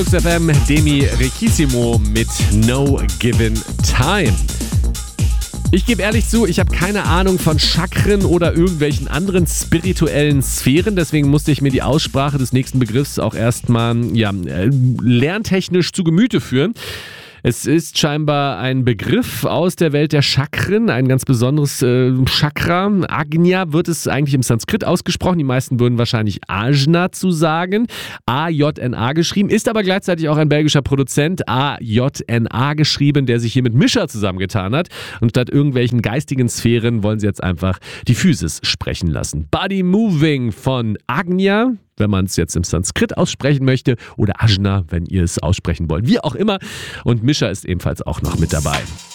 FM, Demi Riquissimo mit No Given Time. Ich gebe ehrlich zu, ich habe keine Ahnung von Chakren oder irgendwelchen anderen spirituellen Sphären, deswegen musste ich mir die Aussprache des nächsten Begriffs auch erstmal lerntechnisch zu Gemüte führen. Es ist scheinbar ein Begriff aus der Welt der Chakren, ein ganz besonderes Chakra. Agnya wird es eigentlich im Sanskrit ausgesprochen. Die meisten würden wahrscheinlich Ajna zu sagen. A-J-N-A geschrieben, ist aber gleichzeitig auch ein belgischer Produzent, A-J-N-A geschrieben, der sich hier mit Mischa zusammengetan hat. Und statt irgendwelchen geistigen Sphären wollen sie jetzt einfach die Physis sprechen lassen. Body Moving von Agnya, wenn man es jetzt im Sanskrit aussprechen möchte, oder Ajna, wenn ihr es aussprechen wollt. Wie auch immer. Und Mischa ist ebenfalls auch noch mit dabei.